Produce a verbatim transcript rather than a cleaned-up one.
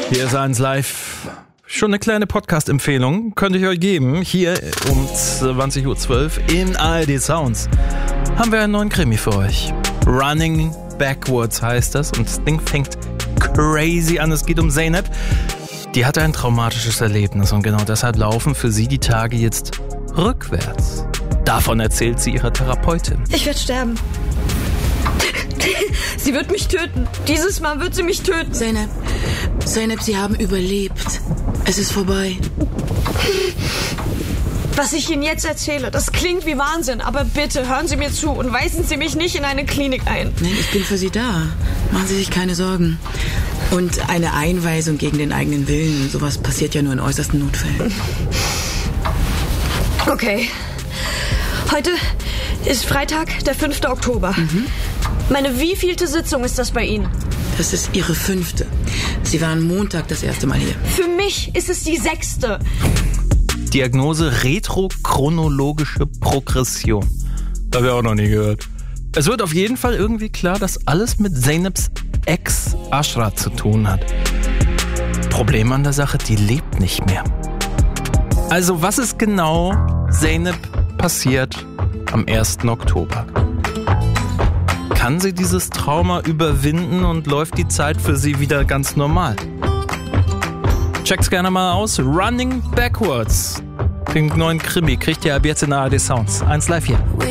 Hier ist eins live. Schon eine kleine Podcast-Empfehlung könnte ich euch geben. Hier um zwanzig Uhr zwölf in A R D Sounds haben wir einen neuen Krimi für euch. Running Backwards heißt das und das Ding fängt crazy an. Es geht um Zeynep. Die hatte ein traumatisches Erlebnis und genau deshalb laufen für sie die Tage jetzt rückwärts. Davon erzählt sie ihrer Therapeutin. Ich werde sterben. Sie wird mich töten. Dieses Mal wird sie mich töten. Zeynep, Zeynep, Sie haben überlebt. Es ist vorbei. Was ich Ihnen jetzt erzähle, das klingt wie Wahnsinn, aber bitte hören Sie mir zu und weisen Sie mich nicht in eine Klinik ein. Nein, ich bin für Sie da. Machen Sie sich keine Sorgen. Und eine Einweisung gegen den eigenen Willen, sowas passiert ja nur in äußersten Notfällen. Okay. Heute ist Freitag, der fünfte Oktober. Mhm. Meine wievielte Sitzung ist das bei Ihnen? Das ist Ihre fünfte. Sie waren Montag das erste Mal hier. Für mich ist es die sechste. Diagnose retrochronologische Progression. Habe ich auch noch nie gehört. Es wird auf jeden Fall irgendwie klar, dass alles mit Zeyneps Ex Ashra zu tun hat. Problem an der Sache, die lebt nicht mehr. Also was ist genau Zeynep passiert am ersten Oktober? Kann sie dieses Trauma überwinden und läuft die Zeit für sie wieder ganz normal? Check's gerne mal aus. Running Backwards. Den neuen Krimi kriegt ihr ab jetzt in A R D Sounds. eins live hier.